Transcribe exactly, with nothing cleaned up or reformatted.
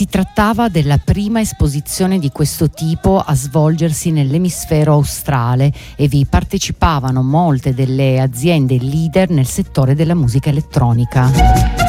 Si trattava della prima esposizione di questo tipo a svolgersi nell'emisfero australe e vi partecipavano molte delle aziende leader nel settore della musica elettronica.